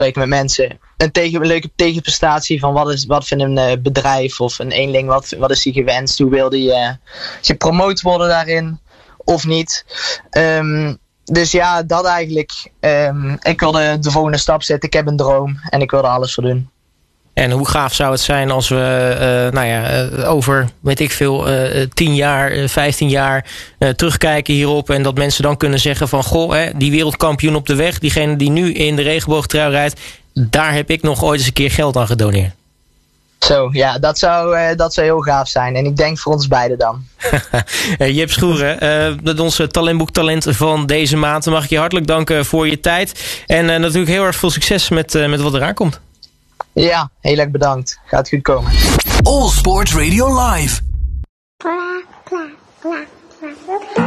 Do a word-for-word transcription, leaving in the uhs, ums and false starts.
met mensen. Een, tegen, een leuke tegenprestatie van wat, is, wat vindt een uh, bedrijf of een eenling, wat, wat is die gewenst, hoe wil die uh, gepromoot worden daarin of niet. Um, dus ja, dat eigenlijk. Um, ik wilde de volgende stap zetten, ik heb een droom en ik wilde alles voor doen. En hoe gaaf zou het zijn als we uh, nou ja, uh, over, weet ik veel, uh, tien jaar, uh, vijftien jaar uh, terugkijken hierop. En dat mensen dan kunnen zeggen van, goh, hè, die wereldkampioen op de weg, diegene die nu in de regenboogtrui rijdt, daar heb ik nog ooit eens een keer geld aan gedoneerd. Zo, ja, dat zou, uh, dat zou heel gaaf zijn. En ik denk voor ons beiden dan. Jip Schoeren, uh, onze talentboektalent van deze maand. Mag ik je hartelijk danken voor je tijd. En uh, natuurlijk heel erg veel succes met, uh, met wat eraan komt. Ja, heel erg bedankt. Gaat goed komen. All Sports Radio Live. Clap, clap, clap, clap.